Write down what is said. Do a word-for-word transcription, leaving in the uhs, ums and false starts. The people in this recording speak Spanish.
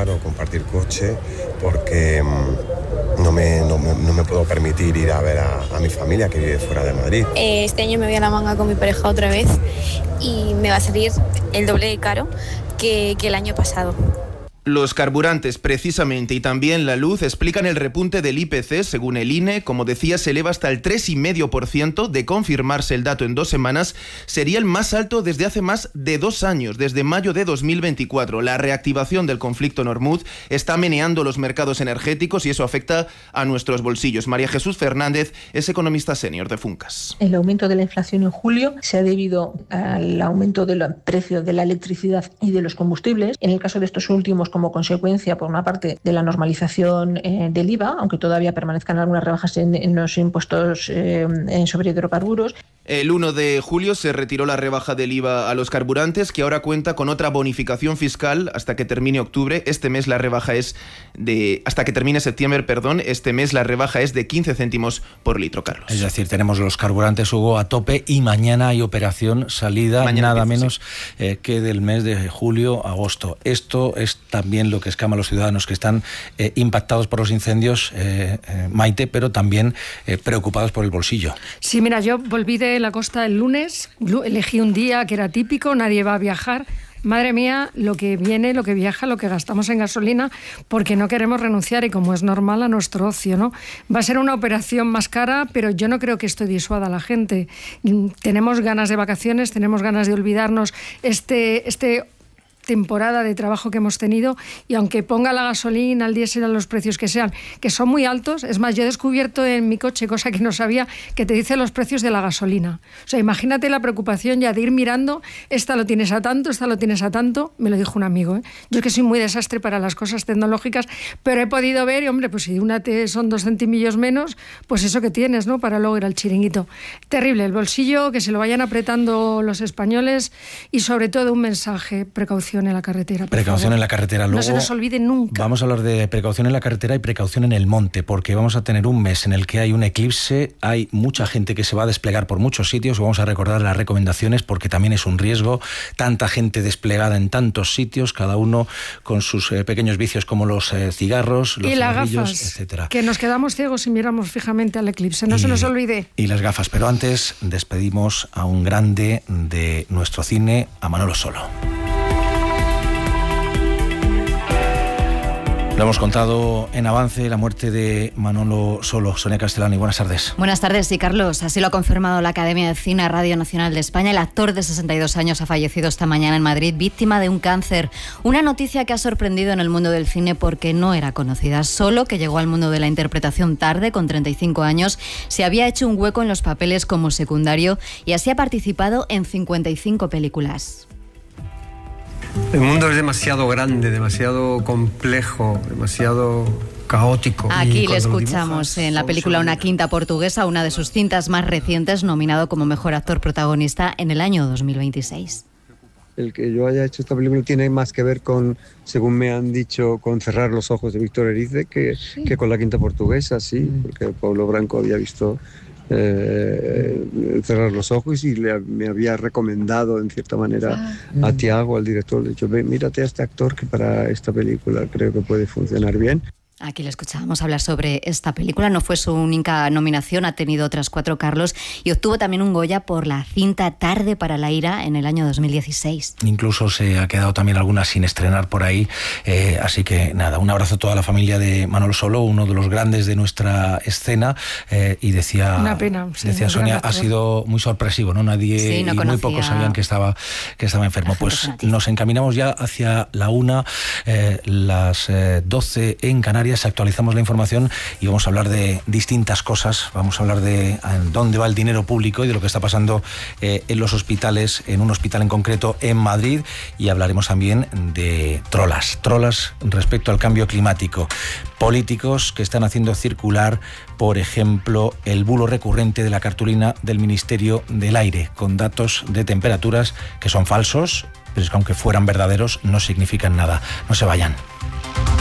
viajar o compartir coche porque mmm, no, me, no, me, no me puedo permitir ir a ver a, a mi familia que vive fuera de Madrid. Eh, este año me voy a la manga con mi pareja otra vez y me va a salir el doble de caro que, que el año pasado. Los carburantes, precisamente, y también la luz explican el repunte del I P C. Según el I N E, como decía, se eleva hasta el tres coma cinco por ciento. De confirmarse el dato en dos semanas, sería el más alto desde hace más de dos años, desde mayo de dos mil veinticuatro. La reactivación del conflicto en Hormuz está meneando los mercados energéticos y eso afecta a nuestros bolsillos. María Jesús Fernández es economista senior de Funcas. El aumento de la inflación en julio se ha debido al aumento del precio de la electricidad y de los combustibles. En el caso de estos últimos, como consecuencia, por una parte, de la normalización eh, del I V A, aunque todavía permanezcan algunas rebajas en, en los impuestos eh, sobre hidrocarburos. El uno de julio se retiró la rebaja del I V A a los carburantes, que ahora cuenta con otra bonificación fiscal hasta que termine octubre. Este mes la rebaja es de... Hasta que termine septiembre, perdón, este mes la rebaja es de quince céntimos por litro, Carlos. Es decir, tenemos los carburantes, Hugo, a tope y mañana hay operación salida, mañana nada empieza, menos sí. eh, que del mes de julio a agosto. Esto es también lo que escama a los ciudadanos que están eh, impactados por los incendios, eh, eh, Maite, pero también eh, preocupados por el bolsillo. Sí, mira, yo volví de la costa el lunes, elegí un día que era típico, nadie va a viajar. Madre mía, lo que viene, lo que viaja, lo que gastamos en gasolina, porque no queremos renunciar, y como es normal, a nuestro ocio, ¿no? Va a ser una operación más cara, pero yo no creo que esto disuada a la gente. Tenemos ganas de vacaciones, tenemos ganas de olvidarnos este... este temporada de trabajo que hemos tenido, y aunque ponga la gasolina, el diésel a los precios que sean, que son muy altos, es más, yo he descubierto en mi coche, cosa que no sabía, que te dice los precios de la gasolina. O sea, imagínate la preocupación ya de ir mirando, esta lo tienes a tanto, esta lo tienes a tanto, me lo dijo un amigo, ¿eh? Yo es que soy muy desastre para las cosas tecnológicas, pero he podido ver, y hombre, pues si una te son dos centimillos menos, pues eso que tienes, ¿no? Para luego ir al chiringuito. Terrible, el bolsillo, que se lo vayan apretando los españoles, y sobre todo un mensaje, precaución en la carretera. Precaución favor. en la carretera. Luego, no se nos olvide nunca. Vamos a hablar de precaución en la carretera y precaución en el monte, porque vamos a tener un mes en el que hay un eclipse, hay mucha gente que se va a desplegar por muchos sitios. Vamos a recordar las recomendaciones porque también es un riesgo. Tanta gente desplegada en tantos sitios, cada uno con sus eh, pequeños vicios como los eh, cigarros, los y las cigarrillos, gafas, etcétera. Que nos quedamos ciegos y miramos fijamente al eclipse. No y, se nos olvide. Y las gafas. Pero antes despedimos a un grande de nuestro cine, a Manolo Solo. Lo hemos contado en avance, la muerte de Manolo Solo. Sonia Castellani, buenas tardes. Buenas tardes, sí, Carlos. Así lo ha confirmado la Academia de Cine Radio Nacional de España. El actor de sesenta y dos años ha fallecido esta mañana en Madrid, víctima de un cáncer. Una noticia que ha sorprendido en el mundo del cine porque no era conocida. Solo, que llegó al mundo de la interpretación tarde, con treinta y cinco años, se había hecho un hueco en los papeles como secundario y así ha participado en cincuenta y cinco películas. El mundo es demasiado grande, demasiado complejo, demasiado caótico. Aquí le escuchamos en la película Una quinta portuguesa, una de sus cintas más recientes, nominado como mejor actor protagonista en el año dos mil veintiséis. El que yo haya hecho esta película tiene más que ver con, según me han dicho, con Cerrar los ojos de Víctor Erice que, sí. que con La quinta portuguesa, sí, porque Pablo Branco había visto Eh, cerrar los ojos y le, me había recomendado en cierta manera ah, a Tiago, al director, le he dicho, ve, mírate a este actor que para esta película creo que puede funcionar bien. Aquí le escuchábamos hablar sobre esta película. No fue su única nominación, ha tenido otras cuatro, Carlos, y obtuvo también un Goya por la cinta Tarde para la ira en el año dos mil dieciséis. Incluso se ha quedado también alguna sin estrenar por ahí, eh, así que nada, un abrazo a toda la familia de Manolo Solo, uno de los grandes de nuestra escena, eh, y decía, Una pena, sí, decía Sonia, ha sido muy sorpresivo, ¿no? Nadie sí, no y muy pocos sabían que estaba, que estaba enfermo. Pues nos encaminamos ya hacia la una, eh, las eh, doce en Canarias. Actualizamos la información y vamos a hablar de distintas cosas. Vamos a hablar de dónde va el dinero público y de lo que está pasando eh, en los hospitales, en un hospital en concreto en Madrid, y hablaremos también de trolas, trolas respecto al cambio climático. Políticos que están haciendo circular, por ejemplo, el bulo recurrente de la cartulina del Ministerio del Aire, con datos de temperaturas que son falsos, pero es que aunque fueran verdaderos no significan nada. No se vayan.